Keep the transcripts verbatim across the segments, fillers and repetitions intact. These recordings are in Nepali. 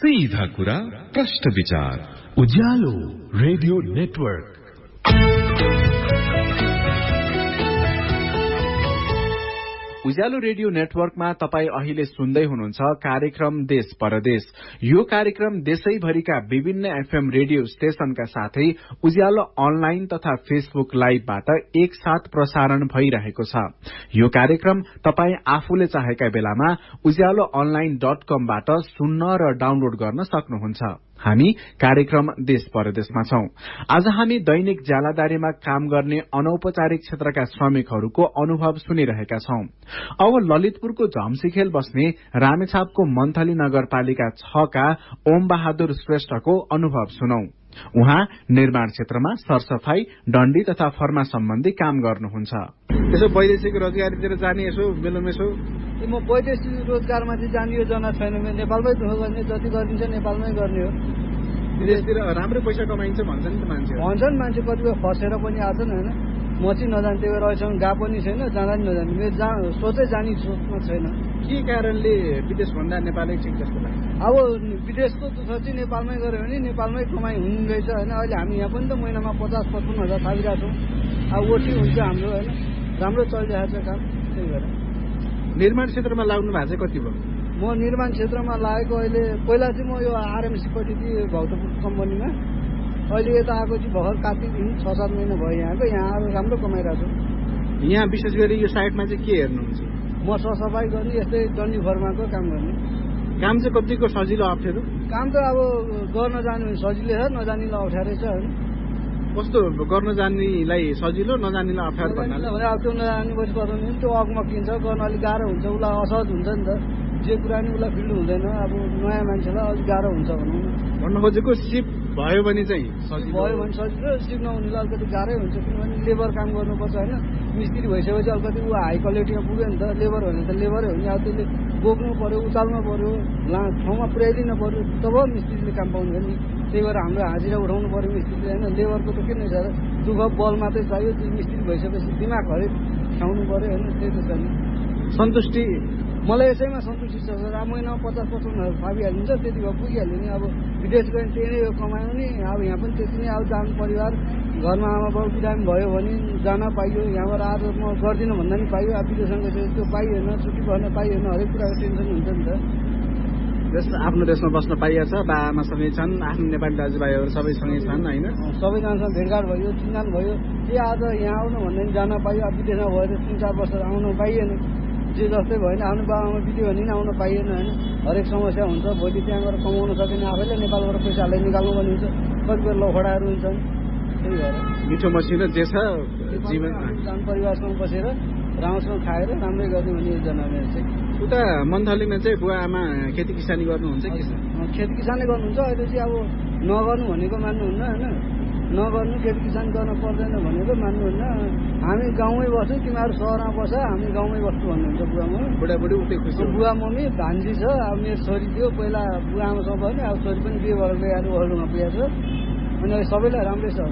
सीधा कुरा प्रश्न विचार उज्यालो रेडियो नेटवर्क। उज्यालो रेडियो नेटवर्कमा तपाई अहिले सुन्दै हुनुहुन्छ कार्यक्रम देश परदेश। यो कार्यक्रम देशैभरिका विभिन्न एफएम रेडियो स्टेशनका साथै उज्यालो अनलाइन तथा फेसबुक लाइभबाट एकसाथ प्रसारण भइरहेको छ। यो कार्यक्रम तपाई आफूले चाहेका बेलामा उज्यालो अनलाइन डट कमबाट सुन्न र डाउनलोड गर्न सक्नुहुन्छ। हामी कार्यक्रम देश परदेशमा छौं। आज हामी दैनिक ज्यालादारीमा काम गर्ने अनौपचारिक क्षेत्रका श्रमिकहरूको अनुभव सुनिरहेका छौं। अब ललितपुरको झम्सीखेल बस्ने रामेछापको मन्थली नगरपालिका छ का ओम बहादुर श्रेष्ठको अनुभव सुनौं। उहाँ निर्माण क्षेत्रमा सरसफाई, डण्डी तथा फर्मा सम्बन्धी काम गर्नुहुन्छ। यसो वैदेशिक रोजगारीतिर जाने यसो बेलुम यसो म वैदेशिक रोजगारमा चाहिँ जाने योजना छैन। नेपालमै दुःख गर्ने जति गरिन्छ नेपालमै गर्ने हो। विदेशतिर राम्रो पैसा कमाइन्छ भन्छन् नि त मान्छे भन्छन् मान्छे कतिपय फसेर पनि आछन् होइन। म चाहिँ नजान्थे रहेछन् गएको पनि छैन, जाँदा पनि नजाने। मेरो जा सोचै जाने सोचमा छैन। के कारणले विदेश भन्दा नेपालै ठिक जस्तो लाग्छ? अब विदेशको दुःख चाहिँ नेपालमै गऱ्यो भने नेपालमै कमाइ हुने रहेछ होइन। अहिले हामी यहाँ पनि त महिनामा पचास पचपन्न हजार थालिरहेको छौँ। अब ओठी हुन्छ हाम्रो होइन, राम्रो चलिरहेको छ काम। त्यही भएर निर्माण क्षेत्रमा लाग्नु भएको चाहिँ कति भयो? म निर्माण क्षेत्रमा लागेको अहिले पहिला चाहिँ म यो आरएमसीपट्टि थिएँ भक्तपुर कम्पनीमा। अहिले यता आएको चाहिँ भर्खर कार्तिकदेखि छ सात महिना भयो यहाँको। यहाँ आएर राम्रो कमाइरहेको छु। यहाँ विशेष गरी यो साइडमा चाहिँ के हेर्नुहुन्छ? म सरसफाई गर्ने, यस्तै डन्डी फर्माको काम गर्ने। काम चाहिँ कतिको सजिलो अप्ठ्यारो? काम त अब गर्न जानु भने सजिलो छ, नजानिलाई अप्ठ्यारै छ होइन। कस्तो गर्न जान्नेलाई सजिलो, नजान्नेलाई अप्ठ्यारो भन्नाले? अब त्यो नजान्ने पछि बताउने त्यो अगमकिन्छ, गर्न अलिक गाह्रो हुन्छ, उसलाई असहज हुन्छ नि त। जे कुरा नि उसलाई फिल्ड हुँदैन। अब नयाँ मान्छेलाई अलिक गाह्रो हुन्छ भनौँ न। भन्नु खोजेको सिप भयो भने चाहिँ सजिलो भयो भने सजिलो, सिप नहुनेलाई अलिकति गाह्रै हुन्छ। किनभने लेबर काम गर्नुपर्छ होइन। मिस्त्री भइसकेपछि अलिकति ऊ हाई क्वालिटीमा पुग्यो नि त। लेबर भने त लेबरै हो नि। अब त्यसले बोक्नु पर्यो, उचाल्नु पर्यो, ला ठाउँमा पुर्याइदिनु पर्यो, तब मिस्त्रीले काम पाउनु नि। त्यही भएर हाम्रो हाजिरा उठाउनु पर्यो मिस्त्रीले होइन। लेबरको त के नै छ र, दुःख बल मात्रै चाहियो। त्यो मिस्त्री भइसकेपछि दिमाग हरेक ठाउनु पर्यो होइन। त्यही त छ नि। सन्तुष्टि मलाई यसैमा सन्तुष्टि छ सर। अब महिनामा पचास पचपन्न हजार फापिहालिन्छ, त्यति भए पुगिहाल्यो नि। अब विदेश गयो भने त्यही नै हो कमायो नि। अब यहाँ पनि त्यति नै। अब जानु परिवार घरमा आमा बाउ बिरामी भयो भने जान पाइयो। यहाँबाट आज म गर्दिनँ भन्दा पनि पाइयो। अब विदेशमा गएपछि त्यो पाइएन, छुट्टी भर्न पाइएन, हरेक कुराको टेन्सन हुन्छ नि त। जस आफ्नो देशमा बस्न पाइएको छ, बा आमासँगै छन्, आफ्नो नेपाली दाजुभाइहरू सबैसँगै छन् होइन। सबैजनासँग भेटघाट भयो, चिन्जान भयो। के आज यहाँ आउनु भन्दा पनि जान पाइयो। अब विदेशमा भएर तिन चार वर्ष आउनु पाइएन। जे जस्तै भएन, आफ्नो बाबामा बित्यो भने पनि आउन पाइएन होइन। हरेक समस्या हुन्छ। भोलि त्यहाँ गएर कमाउन सकेन, आफैले नेपालबाट पैसा हालेर निकाल्नु पनि हुन्छ। कतिपय लफडाहरू हुन्छन्। त्यही भएर मिठो मसिनो जे छ जीवन जान परिवारसँग बसेर राम्रोसँग खाएर राम्रै गर्ने भन्ने योजना मेरो चाहिँ। उता मन्थलीमा चाहिँ बुवा आमा खेती किसानी गर्नुहुन्छ कि? खेती किसानी गर्नुहुन्छ। अहिले चाहिँ अब नगर्नु भनेको मान्नुहुन्न होइन। नगर्नु, खेती किसान गर्न पर्दैन भनेको मान्नुहुन्न। हामी गाउँमै बस्छौँ, तिमीहरू सहरमा बस, हामी गाउँमै बस्छौँ भन्नुहुन्छ बुवा मम्मी। बुढाबुढी उतै खुसी? बुवा मम्मी भान्जी छ। अब मेरो छोरी थियो पहिला बुवा आमासँग भयो नि। अब छोरी पनि बिहे भएर गएर ओहलुमा पुगेको छ। अनि अहिले सबैलाई राम्रै छ।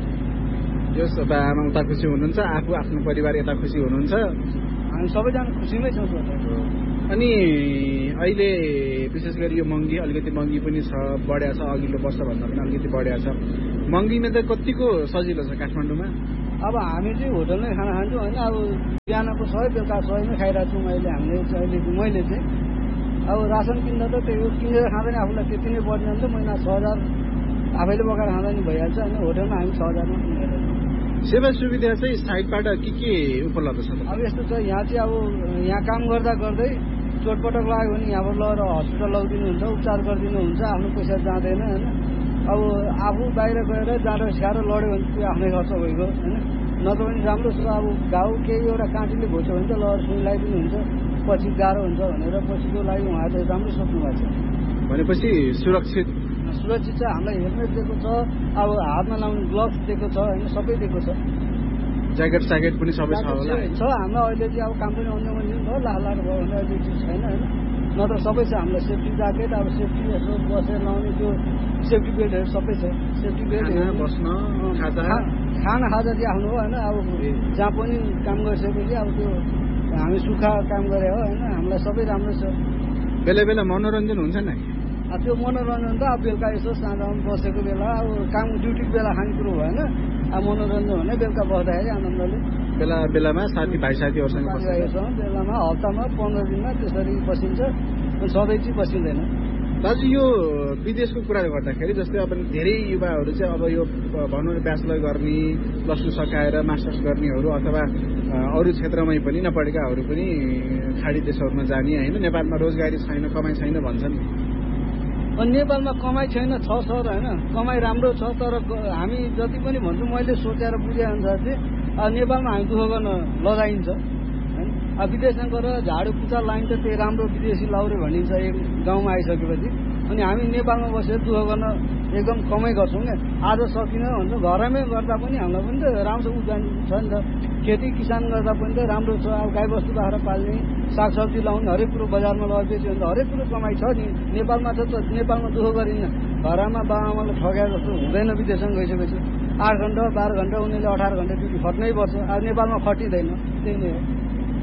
जस बा आमा उता खुसी हुनुहुन्छ, आफू आफ्नो परिवार यता खुसी हुनुहुन्छ। हामी सबैजना खुसीमै छौँ। अनि अहिले विशेष गरी यो महँगी अलिकति महँगी पनि छ, बढ्या छ। अघिल्लो वर्षभन्दा पनि अलिकति बढ्या छ। महँगीमा त कतिको सजिलो छ काठमाडौँमा? अब हामी चाहिँ होटलमै खाना खान्छौँ होइन। अब बिहानको सय बेलुका सयमै खाइरहेको छौँ अहिले हामीले चाहिँ। अहिले मैले चाहिँ अब रासन किन्दा त त्यही हो, किनेर खाँदा नि आफूलाई त्यति नै पर्दैन नि त। महिना छ हजार आफैले पकाएर खाँदा नि भइहाल्छ होइन। होटलमा हामी छ हजारमा किनेर। सेवा सुविधा चाहिँ साइडबाट के के उपलब्ध छ? अब यस्तो छ, यहाँ चाहिँ अब यहाँ काम गर्दा गर्दै चोटपटक लाग्यो भने यहाँबाट लगेर हस्पिटल लगिदिनुहुन्छ, उपचार गरिदिनुहुन्छ। आफ्नो पैसा जाँदैन होइन। अब आफू बाहिर गएर जाँडो स्याएर लड्यो भने त्यो आफ्नै खर्च भइगयो होइन। नत्र पनि राम्रो छ। अब घाउ केही एउटा काँटीले घोच्यो भने त लहर सुई लगाइदिनुहुन्छ, पछि गाह्रो हुन्छ भनेर पछिको लागि उहाँले राम्रो सोच्नु भएको छ। भनेपछि सुरक्षित सुरक्षित छ। हामीलाई हेलमेट दिएको छ, अब हातमा लाउने ग्लोभ्स दिएको छ होइन, सबै दिएको छ। ज्याकेट स्याकेट पनि सबै छ होला छ हामीलाई। अहिले चाहिँ अब काम पनि अन्य भने भयो, लाख लाख भयो भने अहिले चिज छैन होइन। नत्र सबै छ हामीलाई। सेफ्टी ज्याकेट, अब सेफ्टी यसो बसेर लाउने त्यो सेफ्टी बेल्टहरू सबै छ। सेफ्टी बेल्ट बस्न, खाजा खाना खाजा चाहिँ आफ्नो हो होइन। अब जहाँ पनि काम गरिसकेपछि अब त्यो हामी सुक्खा काम गरे हो होइन। हामीलाई सबै राम्रो छ। बेला बेला मनोरञ्जन हुन्छ नि? त्यो मनोरञ्जन त अब बेलुका यसो साँझमा बसेको बेला अब काम ड्युटीको बेला खाने कुरो भएन। अब मनोरञ्जन भने बेलुका बस्दाखेरि आनन्दले बेला बेलामा साथी भाइ साथीहरूसँग साथीभाइहरूसँग बेलामा हप्तामा पन्ध्र दिनमा त्यसरी बसिन्छ, सधैँ चाहिँ बसिँदैन। दाजु यो विदेशको कुरा गर्दाखेरि जस्तै अब धेरै युवाहरू चाहिँ अब यो भनौँ न ब्याचलर गर्ने, प्लस टू सकाएर मास्टर्स गर्नेहरू अथवा अरू क्षेत्रमै पनि नपढेकाहरू पनि खाडी देशहरूमा जाने होइन, नेपालमा रोजगारी छैन, कमाइ छैन भन्छन्। नेपालमा कमाइ छैन छ सर होइन, कमाइ राम्रो छ, तर हामी जति पनि भन्छु मैले सोचेर बुझे अनुसार चाहिँ नेपालमा हामी दुःख गर्न लजाइन्छ होइन। अब विदेशमा गएर झाडु पुचा लाइन्छ, त्यही राम्रो विदेशी लाउरे भनिन्छ एक गाउँमा आइसकेपछि। अनि हामी नेपालमा बसेर दुःख गर्न एकदम कमै गर्छौँ क्या। आज सकिन भन्छ, घरमै गर्दा पनि हामीलाई पनि त राम्रो उब्जनी छ नि त, खेती किसान गर्दा पनि त राम्रो छ। अब गाई बस्तु बाख्रा पाल्ने, सागसब्जी लाउने, हरेक कुरो बजारमा लगेर बेच्यो भने त हरेक कुरो कमाइ छ नि। नेपालमा त नेपालमा दुःख गरिन्न, घरमा बाबाआमाले ठग्या जस्तो हुँदैन। विदेशमा गइसकेपछि आठ घन्टा बाह्र घन्टा उनीहरूले अठार घन्टा ड्युटी खट्नै पर्छ। अब नेपालमा खटिँदैन, त्यही नै हो।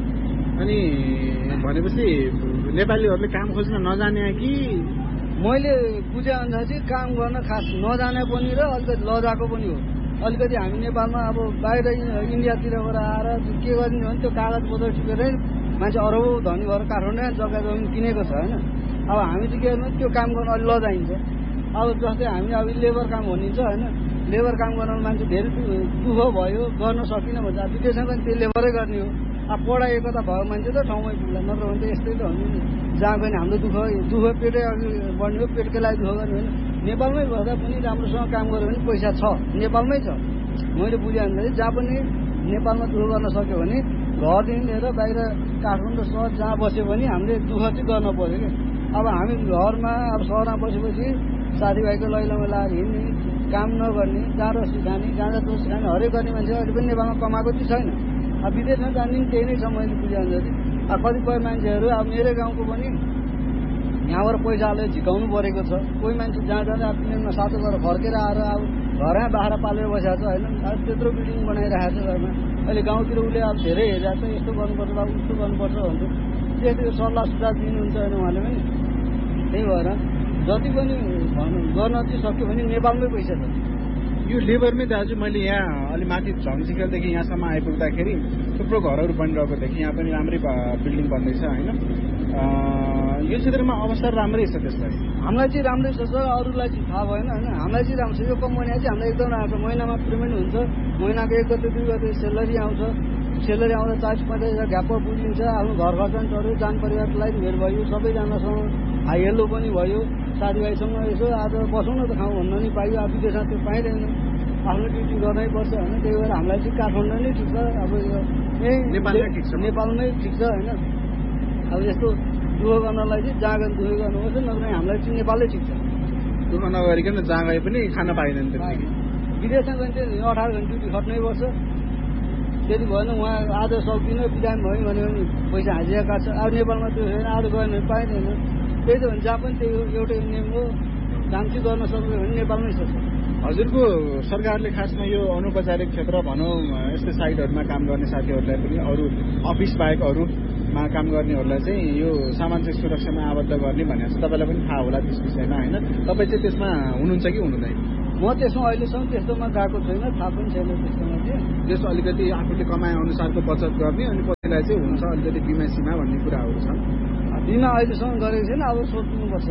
अनि भनेपछि नेपालीहरूले काम खोज्न नजाने कि मैले बुझे अनुसार चाहिँ काम गर्न खास नजाने पनि र अलिकति लजाको पनि हो। अलिकति हामी नेपालमा अब बाहिर इन्डियातिरबाट आएर के गरिन्छ भने त्यो कागज पत्र टिपेरै मान्छे अरबौँ धनी भएर काठमाडौँ जग्गा जमिन किनेको छ होइन। अब हामी चाहिँ के गर्नु त्यो काम गर्न अलि लजाइन्छ। अब जस्तै हामी अब लेबर काम भनिन्छ होइन, लेबर काम गर्न मान्छे धेरै दुःख भयो, गर्न सकिन भन्छ। विदेशमा पनि त्यो लेबरै गर्ने हो। अब पढाएको त भयो मान्छे त ठाउँमै पुग्ला, नत्र भने त यस्तै त हो नि। जहाँ गयो भने हाम्रो दुःख दुःख पेटै अघि बढ्ने हो, पेटकै लागि दुःख गर्ने होइन। नेपालमै बस्दा पनि राम्रोसँग काम गऱ्यो भने पैसा छ, नेपालमै छ। मैले बुझेँ भने जहाँ पनि नेपालमा दुःख गर्न सक्यो भने घरदेखि लिएर बाहिर काठमाडौँ सहर जहाँ बस्यो भने हामीले दुःख चाहिँ गर्न पऱ्यो क्या। अब हामी घरमा अब सहरमा बसेपछि साथीभाइको लैलोमा लाएर हिँड्ने, काम नगर्ने, जाँडो सिखाने, गाँजा दोष सिखाने, हरेक गर्ने मान्छे अहिले पनि नेपालमा कमाएको चाहिँ छैन। अब विदेशमा जाने पनि त्यही नै छ। मैले बुझेँ भने अब कतिपय मान्छेहरू अब मेरै गाउँको पनि यहाँबाट पैसा हालेर झिकाउनु परेको छ। कोही मान्छे जहाँ जाँदा प्लेनमा सातो गरेर फर्केर आएर अब घरमा बाख्रा पालेर बसेको छ होइन। अब त्यत्रो बिल्डिङ बनाइरहेको छ घरमा। अहिले गाउँतिर उसले अब धेरै हेरिरहेको छ, यस्तो गर्नुपर्छ बाबु उस्तो गर्नुपर्छ भन्छ। त्यस्तो सल्लाह सुझाव दिनुहुन्छ होइन उहाँले पनि। त्यही भएर जति पनि भनौँ गर्न चाहिँ सक्यो भने नेपालमै पैसा छ। यो लेबरमै दाजु मैले यहाँ अलि माथि झम्सिखेलदेखि यहाँसम्म आइपुग्दाखेरि थुप्रो घरहरू बनिरहेको देखेँ। यहाँ पनि राम्रै बिल्डिङ बन्दैछ होइन। यो क्षेत्रमा अवसर राम्रै छ त्यसलाई। हामीलाई चाहिँ राम्रै छ सर, अरूलाई चाहिँ थाहा भएन होइन। हामीलाई चाहिँ राम्रो छ। यो कम्पनी चाहिँ हामीलाई एकदम राम्रो छ। महिनामा पेमेन्ट हुन्छ, महिनाको एक गते दुई गते सेलरी आउँछ। सेलरी आउँदा चालिस पैँतालिस हजार घ्याप पुगिन्छ। आफ्नो घर खर्च टर्यो, जान परिवारलाई भेट भयो, सबैजनासँग हाई हेलो पनि भयो। साथीभाइसँग यसो आज बसौँ न त खाउँ भन्न नि पाइयो। अब विदेशमा त्यो पाइँदैन, आफ्नो ड्युटी गर्नै पर्छ होइन। त्यही भएर हामीलाई चाहिँ काठमाडौँ नै ठिक छ। अब यही नेपालमै ठिक छ, नेपालमै ठिक छ होइन। अब यस्तो दुःख गर्नलाई चाहिँ जहाँ गएर दुःख गर्नुपर्छ, नत्र हामीलाई चाहिँ नेपालै ठिक छ। दुःख नगरिकन जहाँ गए पनि खान पाइँदैन। विदेशमा गयो भने अठार घन्टा ड्युटी खट्नै पर्छ। त्यति भएन उहाँ आज सक्दिनँ बिदाम भयो भन्यो भने पैसा हाजिरा काट्छ। अब नेपालमा त्यो छैन, आज गएन भने पाइँदैन। त्यही त भने जहाँ पनि त्यही हो, एउटै नियम हो। काम चाहिँ गर्न सक्यो भने नेपालमै सक्छ। हजुरको सरकारले खासमा यो अनौपचारिक क्षेत्र भनौँ यस्तै साइटहरूमा काम गर्ने साथीहरूलाई पनि अरू अफिस बाहेक अरूमा काम गर्नेहरूलाई चाहिँ यो सामाजिक सुरक्षामा आबद्ध गर्ने भनेर चाहिँ तपाईँलाई पनि थाहा होला त्यस विषयमा होइन। तपाईँ चाहिँ त्यसमा हुनुहुन्छ कि हुनुहुँदैन? म त्यसमा अहिलेसम्म त्यस्तोमा गएको छैन, थाहा पनि छैन त्यस्तोमा चाहिँ। जस्तो अलिकति आफूले कमाए अनुसारको बचत गर्ने अनि कतिलाई चाहिँ हुन्छ अलिकति बिमा सीमा भन्ने कुराहरू छ। बिमा अहिलेसम्म गरेको छैन, अब सोच्नुपर्छ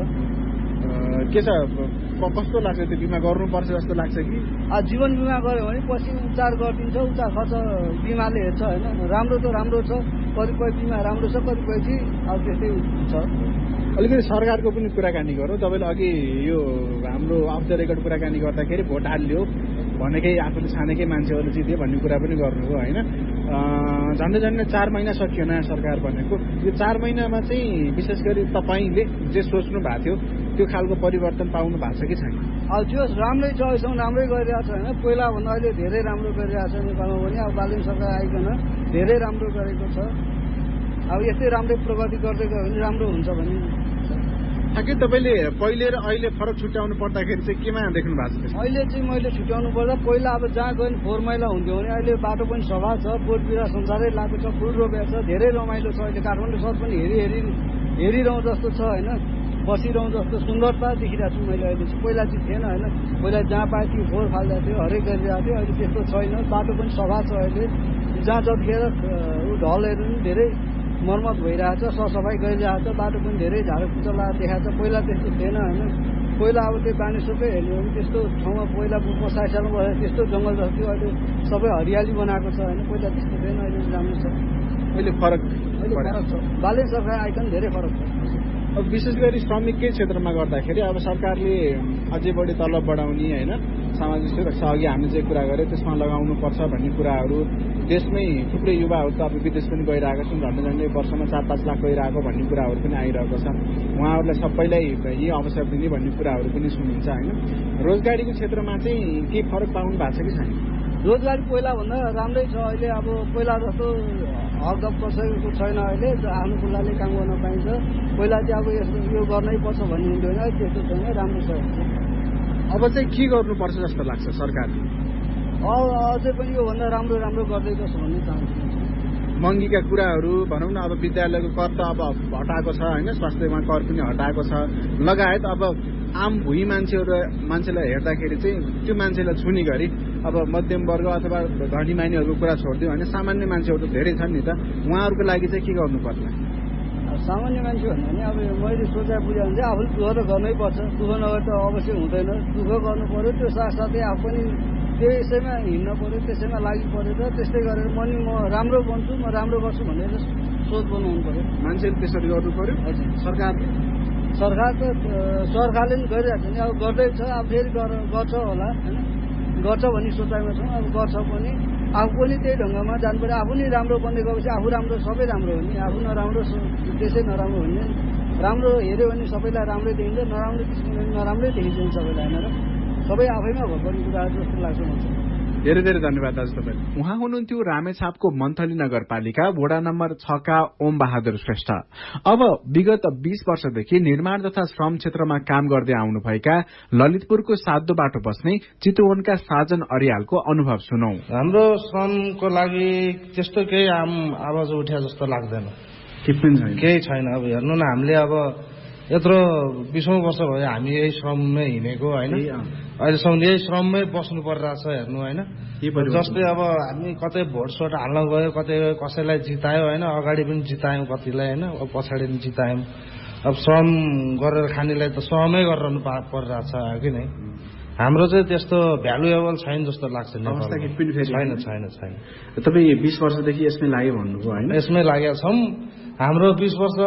के छ, कस्तो लाग्छ त्यो बिमा गर्नुपर्छ जस्तो लाग्छ कि? जीवन बिमा गऱ्यो भने पछि उपचार गरिदिन्छ, उपचार खर्च बिमाले हेर्छ होइन। राम्रो त राम्रो छ, कतिपय बिमा राम्रो छ, कतिपय चाहिँ अब त्यस्तै छ। अलिकति सरकारको पनि कुराकानी गरौँ। तपाईँले अघि यो हाम्रो अफ द रेकर्ड कुराकानी गर्दाखेरि भोट हाल्यो भनेकै आफूले छानेकै मान्छेहरू जित्यो भन्ने कुरा पनि गर्नुभयो होइन। झन्डै झन्डै चार महिना सकियो नयाँ सरकार बनेको। यो चार महिनामा चाहिँ विशेष गरी तपाईँले जे सोच्नु भएको थियो त्यो खालको परिवर्तन पाउनु भएको छ कि छैन? अब त्यो राम्रै छ, अहिलेसम्म राम्रै गरिरहेको छ होइन। पहिलाभन्दा अहिले धेरै राम्रो गरिरहेको छ नेपालमा पनि। अब बालिन सरकार आइकन धेरै राम्रो गरेको छ। अब यस्तै राम्रै प्रगति गर्दै गयो भने राम्रो हुन्छ भन्ने। ठ्याक्कै तपाईँले पहिले र अहिले फरक छुट्याउनु पर्दाखेरि चाहिँ केमा देख्नु भएको छ? अहिले चाहिँ मैले छुट्याउनु पर्दा पहिला अब जहाँ गयो भने फोहोर मैला हुन्थ्यो भने अहिले बाटो पनि सफा छ, बोट बिरुवा संसारै लगाएको छ, फुल रोपेको छ, धेरै रमाइलो छ। अहिले काठमाडौँ सहर पनि हेरी हेरी हेरिरहँ जस्तो छ होइन। बसिरहँ जस्तो सुन्दरता देखिरहेको छु मैले अहिले चाहिँ। पहिला चाहिँ थिएन होइन, पहिला जहाँ पाए त्यो फोहोर फाल्दा थियो, हरेक गरिरहेको थियो। अहिले त्यस्तो छैन, बाटो पनि सफा छ अहिले। जहाँ जतिखेर ढलहरू पनि धेरै मर्मत भइरहेछ, सरसफाइ गरिरहेको छ, बाटो पनि धेरै झाडुकुचला देखाएको छ। पहिला त्यस्तो थिएन होइन। पहिला अब त्यो बानेश्वरकै हेर्नु भने त्यस्तो ठाउँमा पहिला बसाइ सालमा बसेर त्यस्तो जङ्गल जस्तो अहिले सबै हरियाली बनाएको छ होइन। पहिला त्यस्तो थिएन, अहिले राम्रो छ। अहिले फरक अहिले फरक छ, बालेन सरकार आइकन धेरै फरक छ। अब विशेष गरी श्रमिककै क्षेत्रमा गर्दाखेरि अब सरकारले अझै बढी तलब बढाउने होइन, सामाजिक सुरक्षा अघि हामीले चाहिँ कुरा गऱ्यो त्यसमा लगाउनु पर्छ भन्ने कुराहरू, देशमै थुप्रै युवाहरू त अब विदेश पनि गइरहेका छन्, झन्डै झन्डै वर्षमा चार पाँच लाख गइरहेको भन्ने कुराहरू पनि आइरहेको छ। उहाँहरूलाई सबैलाई यही अवसर दिने भन्ने कुराहरू पनि सुनिन्छ होइन। रोजगारीको क्षेत्रमा चाहिँ के फरक पाउनु भएको छ कि छैन? रोजगारी पहिलाभन्दा राम्रै छ अहिले। अब पहिला जस्तो हकदप कसैको छैन अहिले, आफ्नो खुल्लाले काम गर्न पाइन्छ। पहिला चाहिँ अब यस्तो यो गर्नै पर्छ भन्ने हुँदैन, त्यस्तो छैन, राम्रो छ। अब चाहिँ के गर्नुपर्छ जस्तो लाग्छ सरकारले? अझै पनि योभन्दा राम्रो राम्रो गर्दै गर्छ भन्ने चाहन्छु। महँगीका कुराहरू भनौँ न, अब विद्यालयको कर त अब हटाएको छ होइन, स्वास्थ्यमा कर पनि हटाएको छ लगायत। अब आम भुइँ मान्छेहरू मान्छेलाई हेर्दाखेरि चाहिँ त्यो मान्छेलाई छुने गरी अब मध्यम वर्ग अथवा धनी मानिहरूको कुरा छोडिदियो भने सामान्य मान्छेहरू त धेरै छन् नि त, उहाँहरूको लागि चाहिँ के गर्नु पर्छ? सामान्य मान्छे भन्दा पनि अब मैले सोचाइ बुझेँ भने चाहिँ आफूले दुःख त गर्नै पर्छ। दुःख नगरे त अवश्य हुँदैन, दुःख गर्नु पर्यो। त्यो साथसाथै आफू पनि त्यसैमा हिँड्न पर्यो, त्यसैमा लागि पर्यो र त्यस्तै गरेर म नि म राम्रो बन्छु, म राम्रो गर्छु भनेर सोच बनाउनु पर्यो। मान्छेले त्यसरी गर्नु पर्यो। हजुर, सरकारले सरकार त सरकारले पनि गरिरहेको छ नि, अब गर्दैछ, अब फेरि गर्छ होला होइन, गर्छ भन्ने सोचाइमा छौँ। अब गर्छ पनि, आफू पनि त्यही ढङ्गमा जानु पर्यो। आफू नि राम्रो बन्दै गएपछि आफू राम्रो सबै राम्रो हो नि, आफू नराम्रो त्यसै नराम्रो हुने। राम्रो हेऱ्यो भने सबैलाई राम्रै देखिन्छ, नराम्रो किसिमले भने नराम्रै देखिन्छ नि सबैलाई होइन। सबै आफैमा भएकोर्ने कुराहरू जस्तो लाग्छ मलाई। धेरै धेरै धन्यवाद दाजु तपाईँ। उहाँ हुनुहुन्थ्यो रामेछापको मन्थली नगरपालिका वडा नम्बर छका ओम बहादुर श्रेष्ठ। अब विगत बीस वर्षदेखि निर्माण तथा श्रम क्षेत्रमा काम गर्दै आउनुभएका ललितपुरको साधो बाटो बस्ने चितवनका साजन अरियालको अनुभव सुनौ। हाम्रो श्रमको लागि त्यस्तो केही आम आवाज उठ्या जस्तो लाग्दैन, केही छैन। अब हेर्नु न, हामीले अब यत्रो बिसौँ वर्ष भयो हामी यही श्रममै हिँडेको होइन, अहिलेसम्म यही श्रममै बस्नु परिरहेछ हेर्नु होइन। जस्तै अब हामी कतै भोट सोट हाल्न गयो, कतै कसैलाई जितायो होइन, अगाडि पनि जितायौँ कतिलाई होइन, अब पछाडि पनि जितायौँ। अब श्रम गरेर खानेलाई त श्रमै गरिरहनु परिरहेछ कि नै। हाम्रो चाहिँ त्यस्तो भ्यालुएबल छैन जस्तो लाग्छ। छैन छैन छैन तपाईँ बिस वर्षदेखि यसमै लाग्यो भन्नुभयो होइन? यसमै लागेका छौँ। हाम्रो बिस वर्ष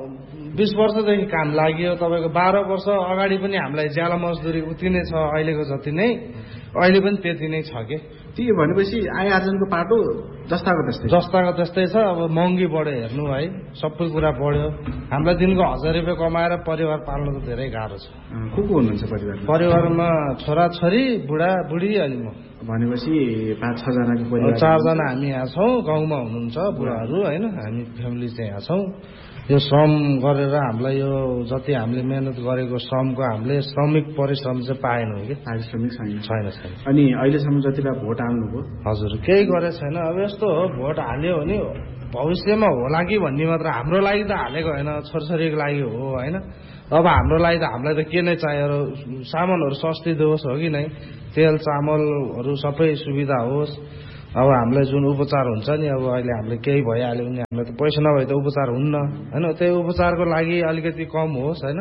बिस वर्षदेखि काम लाग्यो। तपाईँको बाह्र वर्ष अगाडि पनि हामीलाई ज्याला मजदुरी उति नै छ, अहिलेको जति नै अहिले पनि त्यति नै छ कि। त्यो भनेपछि आय आर्जनको पाटो जस्ताको त्यस्तै जस्ताको त्यस्तै छ। अब महँगी बढ्यो हेर्नु है, सबै कुरा बढ्यो। हामीलाई दिनको हजार रुपियाँ कमाएर परिवार पाल्नु त धेरै गाह्रो छ। को को हुनुहुन्छ परिवारमा? परिवारमा छोराछोरी, बुढा बुढी अनि म। भनेपछि पाँच छजनाको परिवार। चारजना हामी यहाँ छौँ, गाउँमा हुनुहुन्छ बुढाहरू होइन, हामी फ्यामिली चाहिँ यहाँ छौँ। यो श्रम गरेर हामीलाई यो जति हामीले मेहनत गरेको श्रमको हामीले श्रमिक परिश्रम चाहिँ पाएनौँ कि। पारिश्रमिक छैन छैन छैन अनि अहिलेसम्म जति बेला भोट हाल्नुभयो? हजुर, केही गरेको छैन। अब यस्तो हो, भोट हाल्यो भने भविष्यमा होला कि भन्ने मात्र, हाम्रो लागि त हालेको होइन, छोरछोरीको लागि हो होइन। अब हाम्रो लागि त हामीलाई त के नै चाहियो, सामानहरू सस्तै दियोस् हो कि नै, तेल चामलहरू सबै सुविधा होस्। अब हामीलाई जुन उपचार हुन्छ नि, अब अहिले हामीले केही भइहाल्यो भने हामीलाई त पैसा नभए त उपचार हुन्न होइन। त्यही उपचारको लागि अलिकति कम होस् होइन।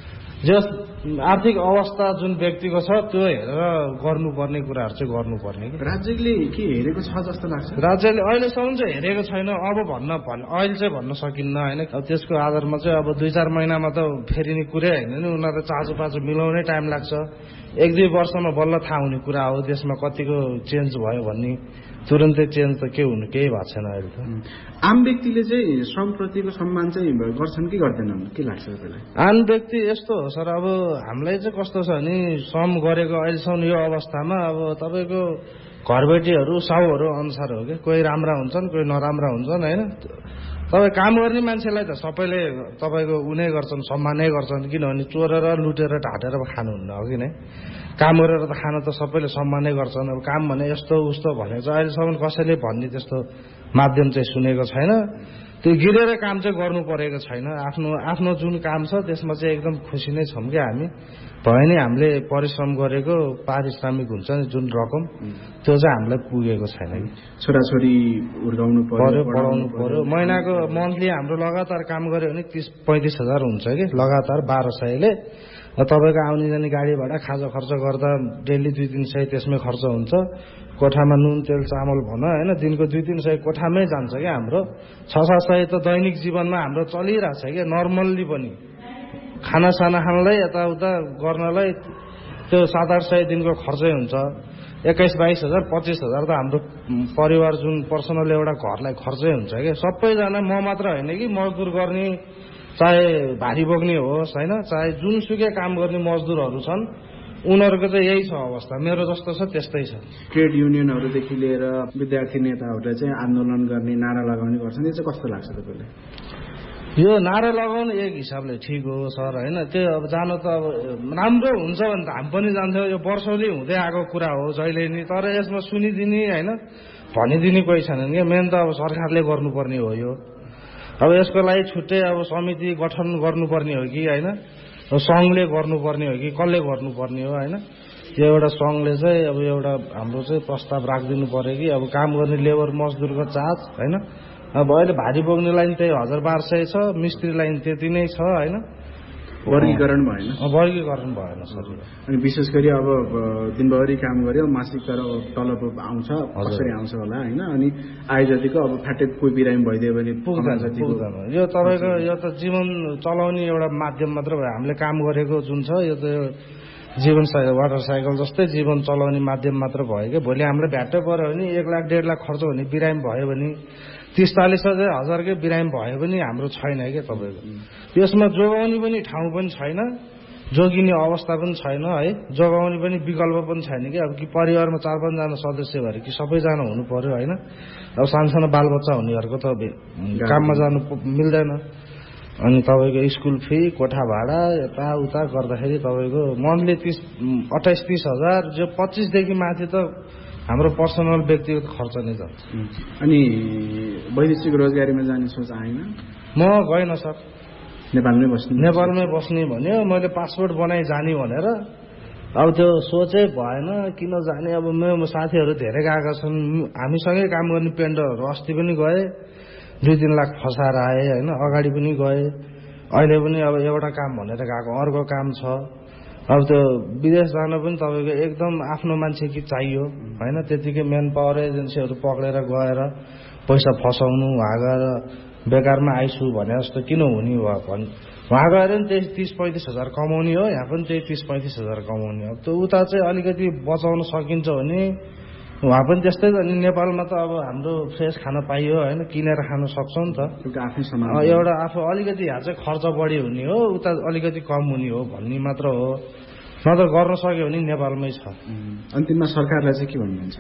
जस आर्थिक अवस्था जुन व्यक्तिको छ त्यो हेरेर गर्नुपर्ने कुराहरू चाहिँ गर्नुपर्ने। राज्यले के हेरेको छ जस्तो लाग्छ? राज्यले अहिलेसम्म चाहिँ हेरेको छैन। अब भन्न भन् अहिले चाहिँ भन्न सकिन्न होइन। अब त्यसको आधारमा चाहिँ अब दुई चार महिनामा त फेरिने कुरै होइन नि, उनीहरू त चाँचो पाँचो मिलाउनै टाइम लाग्छ। एक दुई वर्षमा बल्ल थाहा हुने कुरा हो देशमा कतिको चेन्ज भयो भन्ने। तुरन्तै चेन्ज त के हुनु, केही भएको छैन अहिले त। आम व्यक्तिले चाहिँ श्रमप्रतिको सम्मान चाहिँ गर्छन् कि गर्दैनन्, के लाग्छ तपाईँलाई? आम व्यक्ति यस्तो हो सर, अब हामीलाई चाहिँ कस्तो छ भने श्रम गरेको अहिलेसम्म यो अवस्थामा अब तपाईँको घरबेटीहरू साउहरू अनुसार हो कि, कोही राम्रा हुन्छन् कोही नराम्रा हुन्छन् होइन। तपाईँ काम गर्ने मान्छेलाई त सबैले तपाईँको उनै गर्छन्, सम्मानै गर्छन्, किनभने चोरेर लुटेर ढाँटेर खानुहुन्न हो कि नै। काम गरेर त खान त सबैले सम्मानै गर्छन्। अब काम भने यस्तो उस्तो भनेको चाहिँ अहिलेसम्म कसैले भन्ने त्यस्तो माध्यम चाहिँ सुनेको छैन। त्यो गिरेर काम चाहिँ गर्नु परेको छैन। आफ्नो आफ्नो जुन काम छ त्यसमा चाहिँ एकदम खुसी नै छौँ क्या हामी। भयो नि हामीले परिश्रम गरेको पारिश्रमिक हुन्छ नि जुन रकम त्यो चाहिँ हामीलाई पुगेको छैन कि। छोराछोरी हुर्काउनु पर्यो, पढाउनु पर्यो। महिनाको मन्थली हाम्रो लगातार काम गऱ्यो भने तिस पैँतिस हजार हुन्छ कि लगातार बाह्र सयले। तपाईँको आउने जाने गाडी भाडा खाजा खर्च गर्दा डेली दुई तिन सय त्यसमै खर्च हुन्छ। कोठामा नुन तेल चामल भन होइन दिनको दुई तिन सय कोठामै जान्छ क्या हाम्रो। छ सात सय त दैनिक जीवनमा हाम्रो चलिरहेछ क्या नर्मल्ली पनि। खानासाना खानलाई यताउता गर्नलाई त्यो सात आठ सय दिनको खर्चै हुन्छ। एक्काइस बाइस हजार पच्चिस हजार त हाम्रो परिवार जुन पर्सनल एउटा घरलाई खर्चै हुन्छ क्या। सबैजना म मात्र होइन कि मजदुर गर्ने चाहे भारी बोक्ने होस् होइन चाहे जुनसुकै काम गर्ने मजदुरहरू छन् उनीहरूको चाहिँ यही छ अवस्था। मेरो जस्तो छ त्यस्तै छ। ट्रेड युनियनहरूदेखि लिएर विद्यार्थी नेताहरूले चाहिँ आन्दोलन गर्ने नारा लगाउने गर्छन्। यो चाहिँ कस्तो लाग्छ तपाईँलाई? यो नारा लगाउनु एक हिसाबले ठिक हो सर होइन। त्यो अब जानु त अब राम्रो हुन्छ भने त हामी पनि जान्थ्यौँ। यो वर्षौँले हुँदै आएको कुरा हो जहिले नि। तर यसमा सुनिदिने होइन भनिदिने कोही छैनन् क्या। मेन त अब सरकारले गर्नुपर्ने हो यो। अब यसको लागि छुट्टै अब समिति गठन गर्नुपर्ने हो कि होइन सङ्घले गर्नुपर्ने हो कि कसले गर्नुपर्ने हो होइन। यो एउटा सङ्घले चाहिँ अब एउटा हाम्रो चाहिँ प्रस्ताव राखिदिनु पर्यो कि अब काम गर्ने लेबर मजदुरको चार्ज होइन। अब अहिले भारी बोक्ने लाइन त्यही हजार बाह्र सय छ, मिस्त्री लाइन त्यति नै छ होइन। वर्गीकरण भएन वर्गीकरण भएन सर। अनि विशेष गरी अब दिनभरि काम गर्यो मासिक तर तलब आउँछ कसरी आउँछ होला होइन। अनि आए जतिको अब फाटे कोही बिरामी भइदियो भने पुग्दैन पुग्दैन। यो तपाईँको यो त जीवन चलाउने एउटा माध्यम मात्र भयो। हामीले काम गरेको जुन छ यो त जीवन साइकल वाटर साइकल जस्तै जीवन चलाउने माध्यम मात्र भयो क्या। भोलि हामीलाई भ्याटै पऱ्यो भने एक लाख डेढ लाख खर्च भने बिरामी भयो भने तीस चालिस हजार हजारकै बिरामी भयो भने हाम्रो छैन क्या तपाईँको। यसमा जोगाउने पनि ठाउँ पनि छैन, जोगिने अवस्था पनि छैन है, जोगाउने पनि विकल्प पनि छैन कि। अब कि परिवारमा चार पाँचजना सदस्य भएर कि सबैजना हुनु पर्यो होइन। अब सानसानो बालबच्चा हुनेहरूको त काममा जानु मिल्दैन। अनि तपाईँको स्कुल फी कोठा भाडा यताउता गर्दाखेरि तपाईँको मन्थली तिस अट्ठाइस तिस हजार जो पच्चिसदेखि माथि त हाम्रो पर्सनल व्यक्तिगत खर्च नै जान्छ। अनि वैदेशिक रोजगारीमा जाने सोच आएन? म गएन सर। नेपालमै बस्ने नेपालमै बस्ने भन्यो। मैले पासपोर्ट बनाइ जाने भनेर अब त्यो सोचै भएन किन जाने। अब मेरो साथीहरू धेरै गएका छन् हामीसँगै काम गर्ने पेन्डरहरू अस्ति पनि गए दुई तिन लाख फसाएर आए होइन। अगाडि पनि गए अहिले पनि अब एउटा काम भनेर गएको अर्को काम छ। अब त्यो विदेश जान पनि तपाईँको एकदम आफ्नो मान्छे कि चाहियो होइन। त्यतिकै मेन पावर एजेन्सीहरू पक्रेर गएर पैसा फसाउनु वहाँ गएर बेकारमा आइसु भने जस्तो किन हुने भयो भन्। वहाँ गएर पनि त्यही तिस पैँतिस हजार कमाउने हो, यहाँ पनि त्यही तिस पैँतिस हजार कमाउने हो। त्यो उता चाहिँ अलिकति बचाउन सकिन्छ भने वहाँ पनि त्यस्तै। अनि नेपालमा त अब हाम्रो फ्रेस खाना पाइयो होइन किनेर खान सक्छौँ नि त। एउटा आफू अलिकति यहाँ चाहिँ खर्च बढी हुने हो उता अलिकति कम हुने हो भन्ने मात्र हो। नत्र गर्न सक्यो भने नेपालमै छ। अन्तिममा सरकारलाई चाहिँ के भन्नुहुन्छ?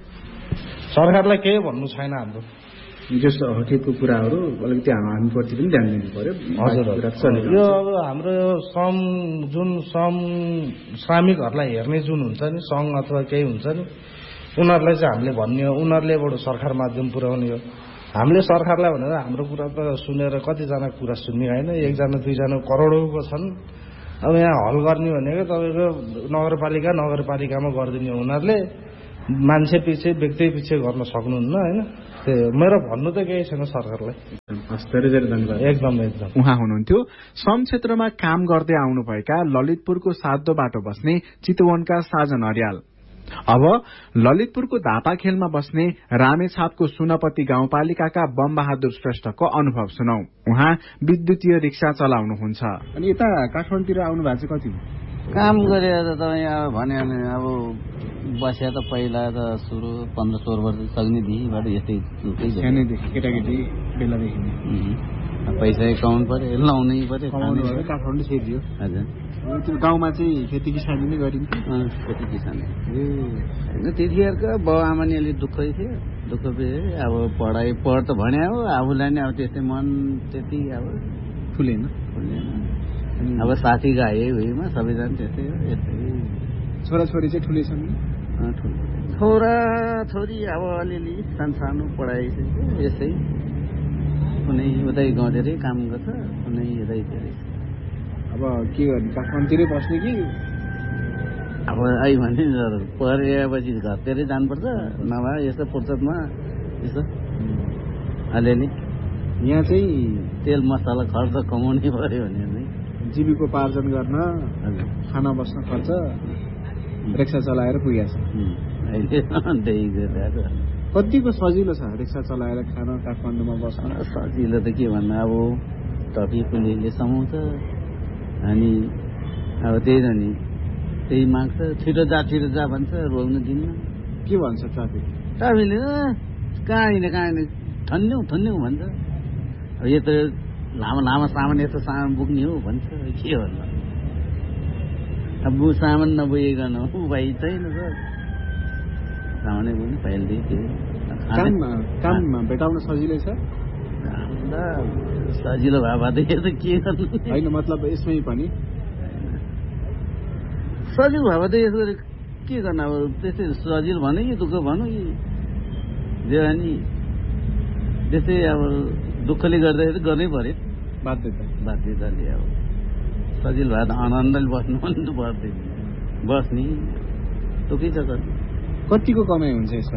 सरकारलाई केही भन्नु छैन। हाम्रो जस्तो हकितको कुराहरू अलिकति हामीप्रति पनि ध्यान दिनु पर्यो। हजुर यो अब हाम्रो श्रम जुन श्रम श्रमिकहरूलाई हेर्ने जुन हुन्छ नि सङ्घ अथवा केही हुन्छ नि उनीहरूलाई चाहिँ हामीले भन्ने हो। उनीहरूले बडो सरकार माध्यम पुर्याउने हो। हामीले सरकारलाई भनेर हाम्रो कुरा त सुनेर कतिजना कुरा सुन्ने होइन। एकजना दुईजना करोडौँको छन्। अब यहाँ हल गर्ने भनेको तपाईँको नगरपालिका नगरपालिकामा गरिदिने उनीहरूले मान्छे पछि व्यक्ति पछि गर्न सक्नुहुन्न होइन। त्यो मेरो भन्नु त केही छैन सरकारलाई। एकदम एकदम। उहाँ हुनुहुन्थ्यो श्रम क्षेत्रमा काम गर्दै आउनुभएका ललितपुरको सातो बाटो बस्ने चितवनका साजन अर्याल। अब ललितपुरको धापाखेलमा बस्ने रामेछापको सुनपति गाउँपालिकाका बमबहादुर श्रेष्ठको अनुभव सुनौ। उहाँ विद्युतीय रिक्सा चलाउनुहुन्छ। अनि यता काठमाडौँतिर आउनु भएको चाहिँ कति काम गरेर त तपाईँ अब भने अब बस्या त पहिला त सुरु पन्ध्र सोह्र वर्ष सक्नेदेखिबाट यस्तै सानैदेखि केटाकेटी बेलादेखि पैसा कमाउनु पर्यो लाउनै पर्यो काठमाडौँ छेदियो। हजुर त्यो गाउँमा चाहिँ खेती किसानी नै गरिन्थ्यो। खेती किसानी होइन त्यतिखेरको बाउ आमा नि अलिक दुःखै थियो। दुःख अब पढाइ पढ त भन्या हो आफूलाई नै अब त्यस्तै मन त्यति अब फुलेन फुलेन। अब साथी गाए भुइँमा सबैजना त्यस्तै हो। यस्तै छोराछोरी चाहिँ ठुलै छन्? छोरा छोरी अब अलिअलि सानो पढाइ यसै कुनै उतै गाउँतिरै काम गर्छ कुनै यतैतिरै। अब के गर्ने काठमाडौँतिरै बस्ने कि अब आइ भने परेपछि घरतिरै जानुपर्छ नभए यस्तो फुर्सदमा यसो अलिअलि यहाँ चाहिँ तेल मसला खर्च कमाउनै पर्यो भने नै जीविकोपार्जन गर्न खाना बस्न खर्च रिक्सा चलाएर पुगेछ। कतिको सजिलो छ रिक्सा चलाएर खान काठमाडौँमा बस्न? सजिलो त के भन्नु अब टपी पुलिसले समाउँछ अनि अब त्यही त नि त्यही माग्छ छिटो जा छिटो जा भन्छ रोक्नु दिन्न। के भन्छ ट्राफिक? ट्राफिकले कहाँ हिँड्ने कहाँ हिँड्ने ठन्न्यौ ठन्न्यौ भन्छ। अब यो त लामो लामो सामान यस्तो सामान बोक्ने हो भन्छ के भन्नु। अब बु सामान नबोइकन उपाय छैन सर सामानै बोक्नु पहिलेदेखि त्यो काममा काममा भेटाउन सजिलै छ? सजिलो भए भए त के गर्नु होइन मतलब यसमै पनि सजिलो भए त यसो के गर्नु अब त्यस्तै सजिलो भन्यो कि दुःख भनौँ कि जे अनि त्यस्तै अब दुःखले गर्दाखेरि गर्नै पर्यो बाध्यता बाध्यताले। अब सजिलो भए त आनन्दले बस्नु पनि त पर्दैन बस्ने दुःखै छ गर्नु। कतिको कमाइ हुन्छ यसमा?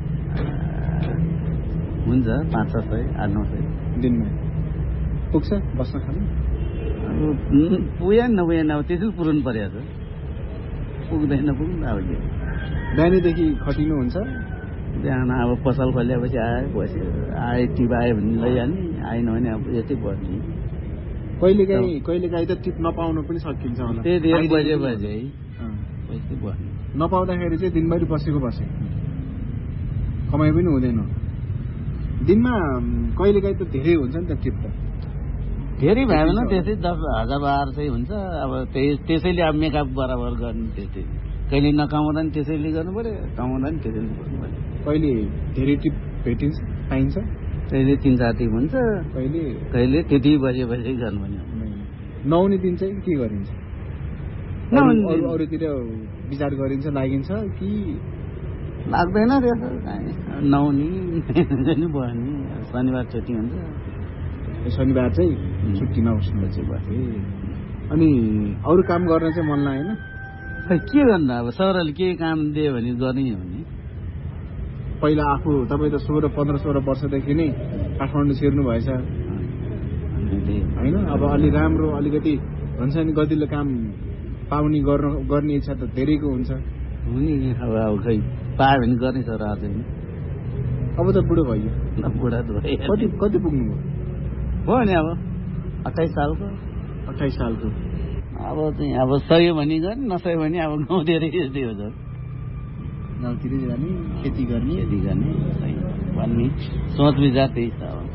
हुन्छ पाँच छ सय आठ नौ सय दिनमा पुग्छ बस्न खानु? अब पुगेन नपुगेन अब त्यसै पुर्याउनु पर्यो त पुग्दैन पुग्नु अब के बिहानैदेखि खटिनुहुन्छ? बिहान अब पसल खोलेपछि आयो बस्यो आयो टिप आयो भने लैहाल्ने आएन भने अब यस्तै बस्ने। कहिलेकाहीँ कहिलेकाहीँ त टिप नपाउनु पनि सकिन्छ होला। त्यही एक बजे बजे है यस्तै बस्ने। नपाउँदाखेरि चाहिँ दिनभरि बसेको बसे कमाइ पनि हुँदैन। दिनमा कहिलेकाहीँ त धेरै हुन्छ नि त टिप त? धेरै भयो भने त्यस्तै दस हजार बाह्र सय हुन्छ। अब त्यही त्यसैले अब मेकअप बराबर गर्नु त्यस्तै कहिले नकमाउँदा नि त्यसैले गर्नु पर्यो कमाउँदा नि त्यसैले गर्नु पर्यो। कहिले धेरै टिप भेटिन्छ पाइन्छ कहिले तिन चार टिप हुन्छ कहिले कहिले त्यति बजे बजे गर्नु पर्ने। नआउने दिन चाहिँ के गरिन्छ? अरूतिर विचार गरिन्छ लागिन्छ कि लाग्दैन त्यसो नआउने बस्ने। शनिबार छुट्टी हुन्छ शनिबार चाहिँ छुट्टी नबस्नु चाहिँ बसे। अनि अरू काम गर्न चाहिँ मन लागेन? खै के गर्नु अब सरले के काम दियो भने गर्ने हो भने। पहिला आफू तपाईँ त सोह्र पन्ध्र सोह्र वर्षदेखि नै काठमाडौँ छिर्नु भएछ होइन? अब अलि राम्रो अलिकति भन्छ नि गतिलो काम पाउने गर्न गर्ने इच्छा त धेरैको हुन्छ हुने। अब अब खै पायो भने गर्ने सर अझै अब त बुढो भयो। बुढा त भयो कति कति पुग्नुभयो? भयो नि अब अट्ठाइस सालको अट्ठाइस सालको अब चाहिँ अब सही भने गर्ने नसही भने अब गाउँतिर यस्तै हो सर गाउँतिरै जाने खेती गर्ने खेती गर्ने भन्ने सोच विचार त्यही छ। अब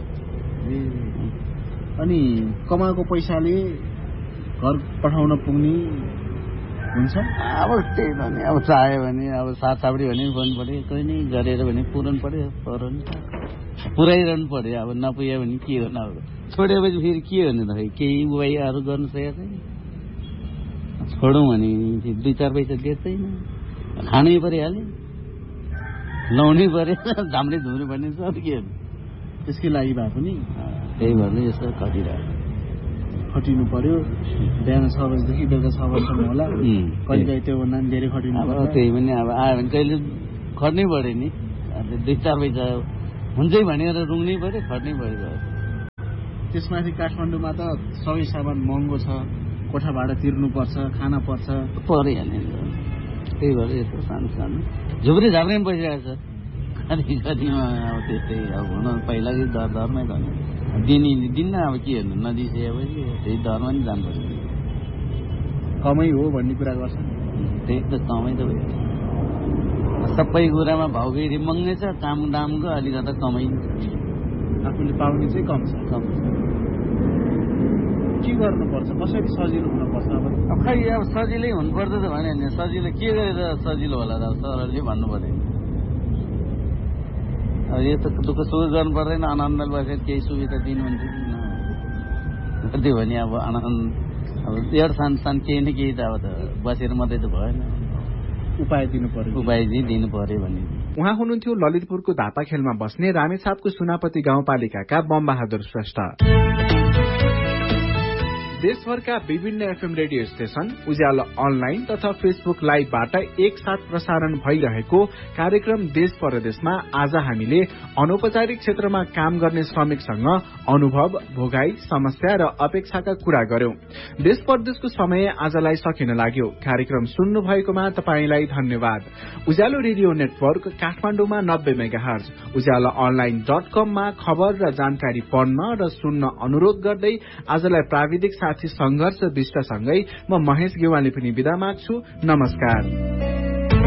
अनि कमाएको पैसाले घर पठाउन पुग्ने हुन्छ? अब त्यही भने अब चाह्यो भने अब सात सापडी भने गर्नु पर्यो कोही नै गरेर भने पुऱ्याउनु पर्यो पुऱ्याउनु पुऱ्याइरहनु पर्यो। अब नपुग्यो भने के गर्नु अब छोडेपछि फेरि के गर्नु त खै केही उपायहरू गर्नु सकेको छैन। छोडौँ भने दुई चार पैसा देख्दैन खानै परिहाल्यो लाउनै पर्यो झाम्रे झुम्रे भन्ने सर के त्यसकै लागि भए पनि त्यही भएर यसो खटिरहेको खटिनु पर्यो। बिहान छ बजीदेखि बेलुका छ बजीसम्म होला कहिलेकाहीँ त्योभन्दा पनि धेरै खटिनु पर्यो। त्यही पनि अब आयो भने कहिले खट्नै पर्यो नि दुई चार पैसा हुन्छै भनेर रुङ्नै पर्यो खट्नै पर्यो। त्यसमाथि काठमाडौँमा त सबै सामान महँगो छ कोठा भाडा तिर्नुपर्छ खाना पर्छ परिहाल्ने। त्यही भएर यस्तो सानो सानो झुप्रे झाप्रे पनि बसिरहेको छ कति कतिमा अब त्यस्तै अब हुन पहिलाकै दर दरमै गर्ने दिने दिन्न अब के हेर्नु नदिइसकेपछि त्यही दरमा नि जानु पर्छ। कमै हो भन्ने कुरा गर्छ त्यही त कमै त भयो सबै कुरामा भाउकै महँगै छ काम दामको अलिकता कमै आफूले पाउने चाहिँ कम छ कम के गर्नुपर्छ कसरी सजिलो हुनुपर्छ? अब खै अब सजिलै हुनुपर्छ त भने नि सजिलो के गरेर सजिलो होला त सरहरूले भन्नु पर्यो। अब यो त दुःख सुख गर्नु पर्दैन आनन्दले बसेर केही सुविधा दिनुहुन्छ कि नदियो भने अब आनन्द अब एउटा सानो सानो केही न केही त अब त बसेर मात्रै त भएन। उपाय दिनु पर्यो उपाय चाहिँ दिनु पर्यो भने उहाँ हुनुहुन्थ्यो ललितपुरको धापाखेलमा बस्ने रामेछापको सुनापति गाउँपालिकाका बमबहादुर श्रेष्ठ। देशभरका विभिन्न एफएम रेडियो स्टेशन उज्यालो अनलाइन तथा फेसबुक लाइभबाट एकसाथ प्रसारण भइरहेको कार्यक्रम देश परदेशमा आज हामीले अनौपचारिक क्षेत्रमा काम गर्ने श्रमिकसँग अनुभव, भोगाई, समस्या र अपेक्षाका कुरा गर्यौं। देश परदेशको समय आजलाई सकिन लाग्यो। कार्यक्रम सुन्नु भएकोमा तपाईंलाई धन्यवाद। उज्यालो रेडियो नेटवर्क काठमाडौँमा नब्बे मेगाहर्ज, उज्यालो अनलाइन डट कममा खबर र जानकारी पढ्न र सुन्न अनुरोध गर्दै आजलाई प्राविधिक साथी संघर्ष विष्टसँगै म महेश गेवाली पनि बिदा माग्छु। नमस्कार।